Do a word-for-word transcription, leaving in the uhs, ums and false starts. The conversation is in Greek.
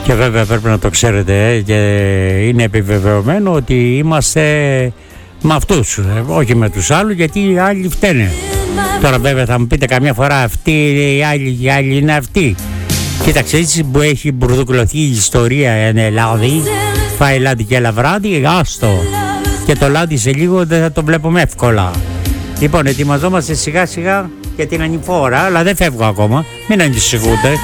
Και βέβαια πρέπει να το ξέρετε και είναι επιβεβαιωμένο ότι είμαστε με αυτούς, όχι με τους άλλους, γιατί οι άλλοι φταίνε. Τώρα βέβαια θα μου πείτε καμιά φορά αυτοί οι άλλοι, οι άλλοι είναι αυτοί. Κοίταξε, έτσι που έχει μπουρδουκλωθεί η ιστορία εν Ελλάδη, φάει λάδι και ελαβράδι, άστο. Και το λάδι σε λίγο δεν θα το βλέπουμε εύκολα. Λοιπόν, ετοιμαζόμαστε σιγά σιγά για την ανηφόρα, αλλά δεν φεύγω ακόμα, μην ανησυχούτε.